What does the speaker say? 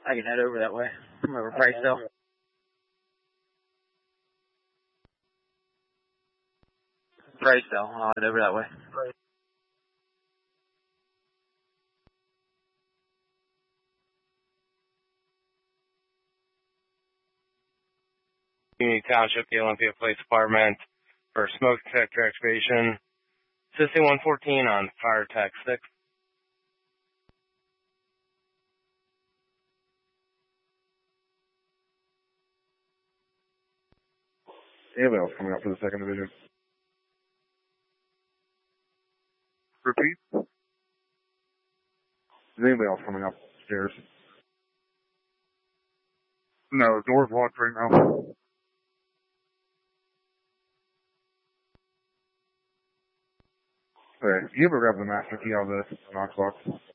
I can head over that way. I'm over Priceville. Priceville. I'll head over that way. Union Township, the Olympia Police Department, for smoke detector activation. Assisting 114 on fire tech 6. Anybody else coming up for the 2nd Division? Repeat. Is anybody else coming upstairs? No, the door's locked right now. Okay, you ever grab the master key out of the Knox box?